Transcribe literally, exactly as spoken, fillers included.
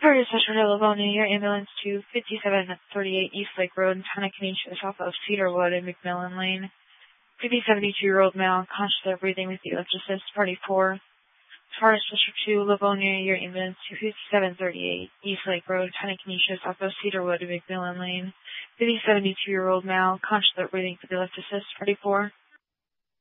Party Session to Livonia, your ambulance to fifty-seven thirty-eight East Lake Road, Tonnekenesha, south of Cedarwood and McMillan Lane. fifty seventy-two-year-old male, conscious of breathing with the electricist. Party four. Party Session to Livonia, your ambulance to fifty-seven thirty-eight East Lake Road, Tonnekenesha, south of Cedarwood and McMillan Lane. fifty seventy-two-year-old male, conscious of breathing with the electricist. Party four.